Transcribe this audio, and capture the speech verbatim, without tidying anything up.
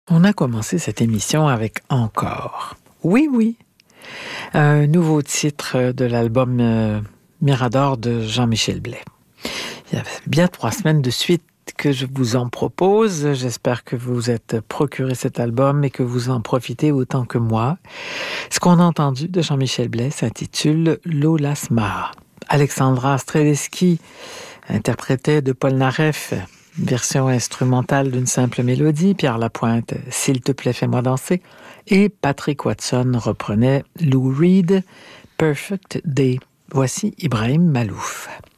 On a commencé cette émission avec Encore. Oui, oui. Un nouveau titre de l'album euh, Mirador de Jean-Michel Blais. Il y a bien trois semaines de suite que je vous en propose. J'espère que vous vous êtes procuré cet album et que vous en profitez autant que moi. Ce qu'on a entendu de Jean-Michel Blais s'intitule Lola Sma. Alexandra Streleski interprétait de Paul Naref, version instrumentale d'une simple mélodie, Pierre Lapointe, S'il te plaît, fais-moi danser, et Patrick Watson reprenait Lou Reed, Perfect Day. Voici Ibrahim Malouf.